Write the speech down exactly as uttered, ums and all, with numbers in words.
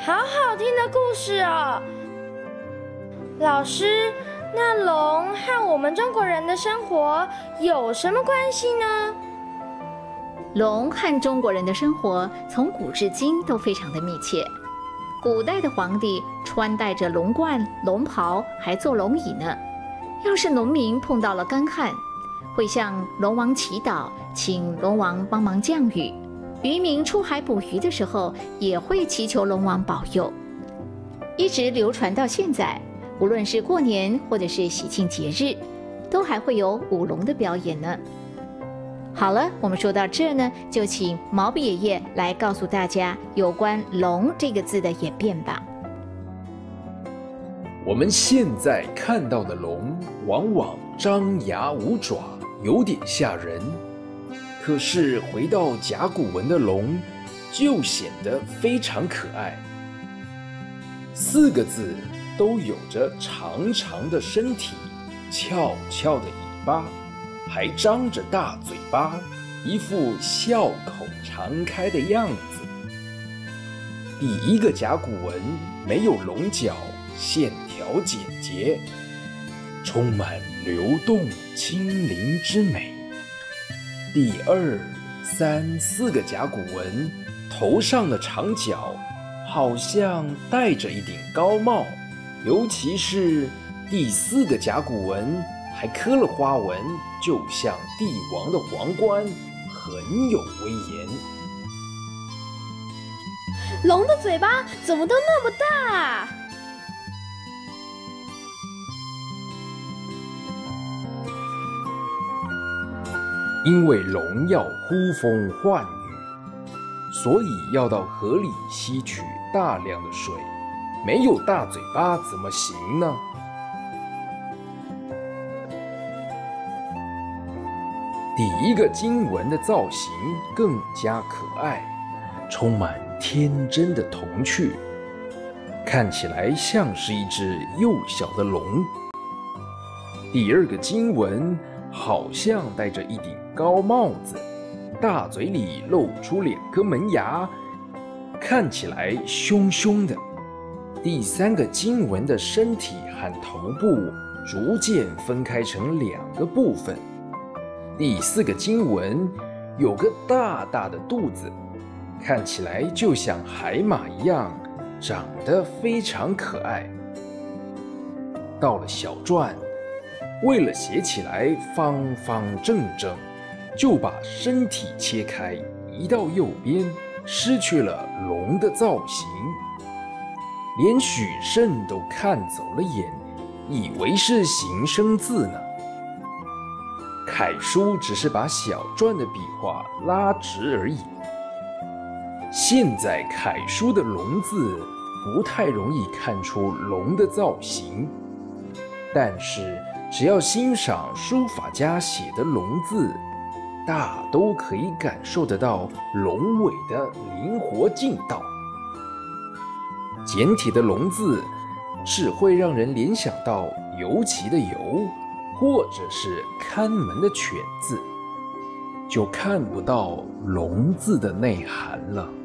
好好听的故事哦。老师，那龙和我们中国人的生活有什么关系呢？ 龙和中国人的生活从古至今都非常的密切。古代的皇帝穿戴着龙冠、龙袍，还坐龙椅呢。要是农民碰到了干旱，会向龙王祈祷，请龙王帮忙降雨。渔民出海捕鱼的时候，也会祈求龙王保佑。一直流传到现在，无论是过年或者是喜庆节日，都还会有舞龙的表演呢。好了，我们说到这呢，就请毛笔爷爷来告诉大家有关龙这个字的演变吧。 我们现在看到的龙往往张牙舞爪，有点吓人。可是回到甲骨文的龙，就显得非常可爱。四个字都有着长长的身体、翘翘的尾巴，还张着大嘴巴，一副笑口常开的样子。第一个甲骨文没有龙角，线条简洁，充满流动轻灵之美。第二、三、四个甲骨文头上的长角好像戴着一顶高帽，尤其是第四个甲骨文还刻了花纹，就像帝王的皇冠，很有威严。 龙的嘴巴怎么都那么大啊？ 因为龙要呼风唤雨，所以要到河里吸取大量的水，没有大嘴巴怎么行呢？第一个经文的造型更加可爱，充满天真的童趣，看起来像是一只幼小的龙。第二个经文好像戴着一顶高帽子，大嘴里露出两颗门牙，看起来凶凶的。第三个经文的身体和头部逐渐分开成两个部分。第四个经文有个大大的肚子，看起来就像海马一样，长得非常可爱。到了小篆，为了写起来方方正正，就把身体切开，移到右边，失去了龙的造型。连许慎都看走了眼，以为是形声字呢。楷书只是把小篆的笔画拉直而已。现在楷书的龙字不太容易看出龙的造型，但是只要欣赏书法家写的龙字，大都可以感受得到龙尾的灵活劲道。简体的龙字只会让人联想到游骑的游，或者是看门的犬字，就看不到龙字的内涵了。